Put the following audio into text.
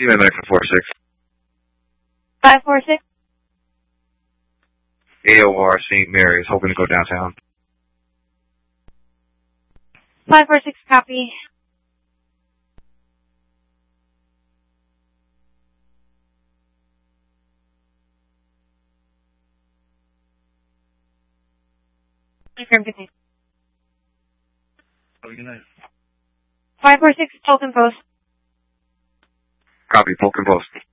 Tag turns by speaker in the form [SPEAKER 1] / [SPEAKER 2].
[SPEAKER 1] UMX 46.
[SPEAKER 2] 546.
[SPEAKER 1] AOR St. Mary's, hoping to go downtown.
[SPEAKER 2] 546, copy. Confirm, good night.
[SPEAKER 1] Have a good night.
[SPEAKER 2] 546, Polk and Post.
[SPEAKER 1] Copy, Polk and Post.